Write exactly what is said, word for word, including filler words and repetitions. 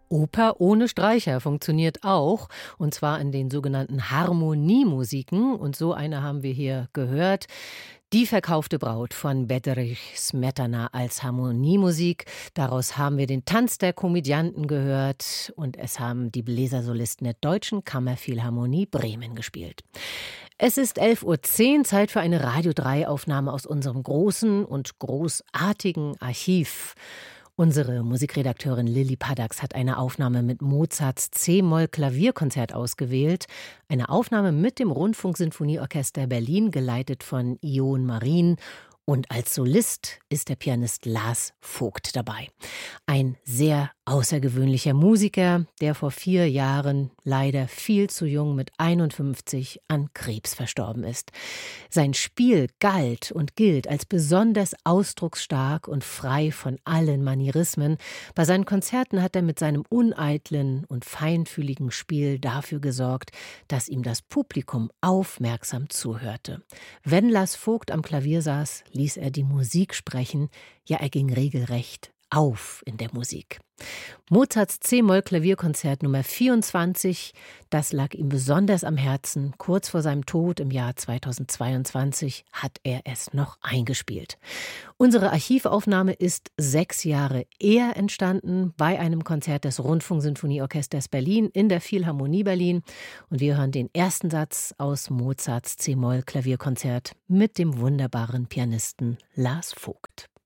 Oper ohne Streicher funktioniert auch, und zwar in den sogenannten Harmoniemusiken. Und so eine haben wir hier gehört. Die verkaufte Braut von Bedřich Smetana als Harmoniemusik. Daraus haben wir den Tanz der Komödianten gehört und es haben die Bläsersolisten der Deutschen Kammerphilharmonie Bremen gespielt. Es ist elf Uhr zehn, Zeit für eine Radio drei Aufnahme aus unserem großen und großartigen Archiv. Unsere Musikredakteurin Lilly Paddax hat eine Aufnahme mit Mozarts C-Moll-Klavierkonzert ausgewählt. Eine Aufnahme mit dem Rundfunksinfonieorchester Berlin, geleitet von Ion Marin. Und als Solist ist der Pianist Lars Vogt dabei. Ein sehr außergewöhnlicher Musiker, der vor vier Jahren leider viel zu jung mit einundfünfzig an Krebs verstorben ist. Sein Spiel galt und gilt als besonders ausdrucksstark und frei von allen Manierismen. Bei seinen Konzerten hat er mit seinem uneitlen und feinfühligen Spiel dafür gesorgt, dass ihm das Publikum aufmerksam zuhörte. Wenn Lars Vogt am Klavier saß, ließ er die Musik sprechen, ja, er ging regelrecht auf in der Musik. Mozarts C-Moll-Klavierkonzert Nummer vierundzwanzig, das lag ihm besonders am Herzen. Kurz vor seinem Tod im Jahr zweitausendzweiundzwanzig hat er es noch eingespielt. Unsere Archivaufnahme ist sechs Jahre eher entstanden, bei einem Konzert des Rundfunksinfonieorchesters Berlin in der Philharmonie Berlin. Und wir hören den ersten Satz aus Mozarts C-Moll-Klavierkonzert mit dem wunderbaren Pianisten Lars Vogt.